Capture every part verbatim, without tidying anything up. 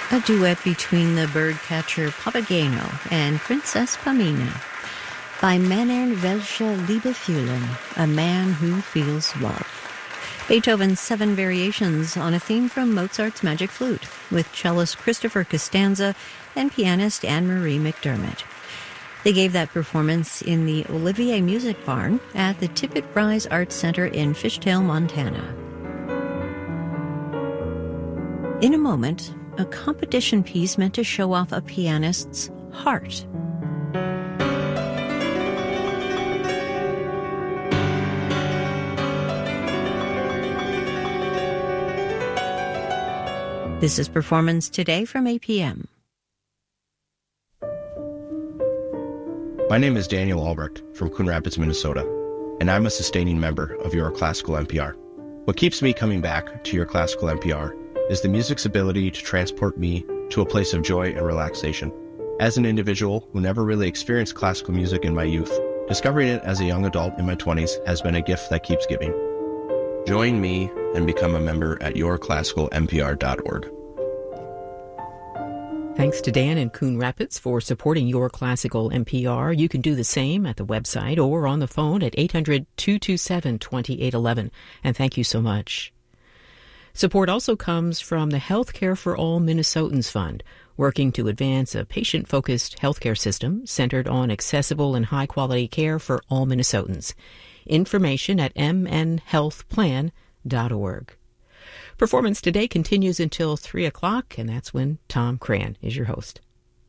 A duet between the birdcatcher Papageno and Princess Pamina. By Männern welche Liebe fühlen, a man who feels love. Beethoven's seven variations on a theme from Mozart's Magic Flute, with cellist Christopher Costanza and pianist Anne-Marie McDermott. They gave that performance in the Olivier Music Barn at the Tippett Rise Arts Center in Fishtail, Montana. In a moment, a competition piece meant to show off a pianist's heart. This is Performance Today from A P M. My name is Daniel Albrecht from Coon Rapids, Minnesota, and I'm a sustaining member of Your Classical N P R. What keeps me coming back to Your Classical N P R is the music's ability to transport me to a place of joy and relaxation. As an individual who never really experienced classical music in my youth, discovering it as a young adult in my twenties has been a gift that keeps giving. Join me and become a member at your classical n p r dot org. Thanks to Dan in Coon Rapids for supporting Your Classical N P R. You can do the same at the website or on the phone at eight hundred, two two seven, two eight one one. And thank you so much. Support also comes from the Healthcare for All Minnesotans Fund, working to advance a patient-focused healthcare system centered on accessible and high-quality care for all Minnesotans. Information at m n health plan dot org. Performance Today continues until three o'clock, and that's when Tom Cran is your host.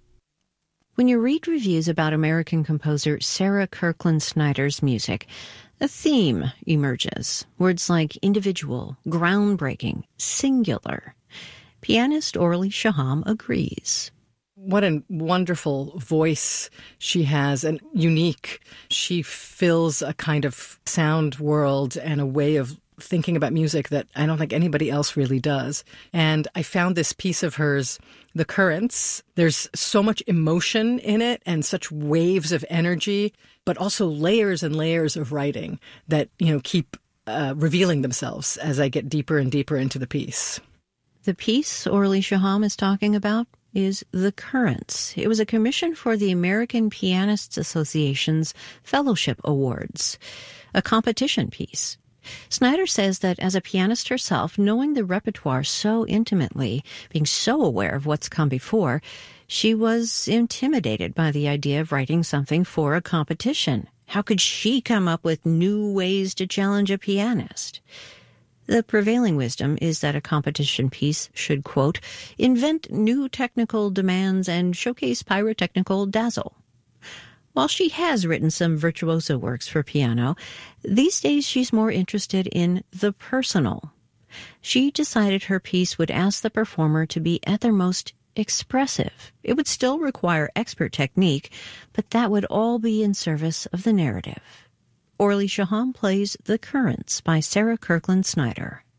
When you read reviews about American composer Sarah Kirkland Snyder's music, a theme emerges. Words like individual, groundbreaking, singular. Pianist Orly Shaham agrees. What a wonderful voice she has, and unique. She fills a kind of sound world and a way of thinking about music that I don't think anybody else really does. And I found this piece of hers, The Currents. There's so much emotion in it and such waves of energy, but also layers and layers of writing that, you know, keep uh, revealing themselves as I get deeper and deeper into the piece. The piece Orly Shaham is talking about is The Currents. It was a commission for the American Pianists Association's Fellowship Awards, a competition piece. Snyder says that as a pianist herself, knowing the repertoire so intimately, being so aware of what's come before, she was intimidated by the idea of writing something for a competition. How could she come up with new ways to challenge a pianist? The prevailing wisdom is that a competition piece should, quote, invent new technical demands and showcase pyrotechnical dazzle. While she has written some virtuoso works for piano, these days she's more interested in the personal. She decided her piece would ask the performer to be at their most expressive. It would still require expert technique, but that would all be in service of the narrative. Orly Shaham plays The Currents by Sarah Kirkland Snyder.